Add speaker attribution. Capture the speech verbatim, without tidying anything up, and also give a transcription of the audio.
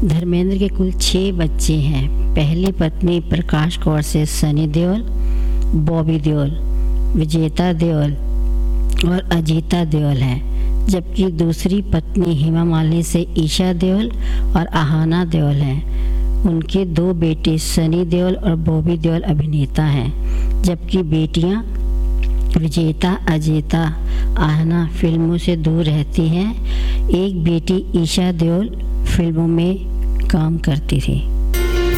Speaker 1: धर्मेंद्र के कुल छः बच्चे हैं। पहली पत्नी प्रकाश कौर से सनी देओल, बॉबी देओल, विजेता देओल और अजीता देओल हैं, जबकि दूसरी पत्नी हेमा मालिनी से ईशा देओल और आहाना देओल हैं। उनके दो बेटे सनी देओल और बॉबी देओल अभिनेता हैं, जबकि बेटियां विजेता अजीता आहना फिल्मों से दूर रहती हैं। एक बेटी ईशा देओल फिल्मों में काम करती थी।